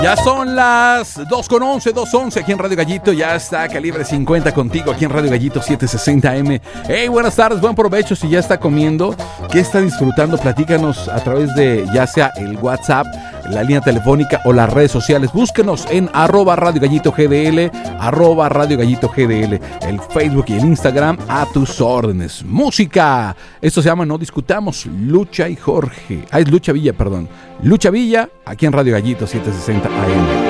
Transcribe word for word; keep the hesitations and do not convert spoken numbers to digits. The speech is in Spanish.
Ya son las dos con once, dos once aquí en Radio Gallito. Ya está Calibre cincuenta contigo aquí en Radio Gallito setecientos sesenta eme. Hey, buenas tardes, buen provecho. Si ya está comiendo, ¿qué está disfrutando? Platícanos a través de ya sea el WhatsApp, la línea telefónica o las redes sociales. Búsquenos en arroba Radio Gallito G D L, arroba Radio Gallito G D L, el Facebook y el Instagram a tus órdenes. Música. Esto se llama No Discutamos. Lucha y Jorge. Ah, es Lucha Villa, perdón. Lucha Villa, aquí en Radio Gallito setecientos sesenta A M.